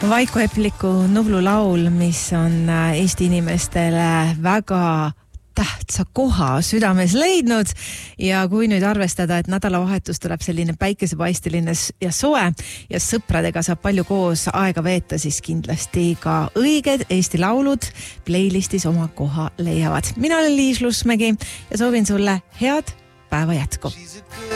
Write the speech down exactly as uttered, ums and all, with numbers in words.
Vaiko Epliku Nublu laul, mis on Eesti inimestele väga tähtsa koha südames leidnud ja kui nüüd arvestada, et nädalavahetus tuleb selline päikesepaisteline ja soe ja sõpradega saab palju koos aega veeta, siis kindlasti ka õiged Eesti laulud playlistis oma koha leiavad. Mina olen Liis Lusmägi ja soovin sulle head päeva jätku.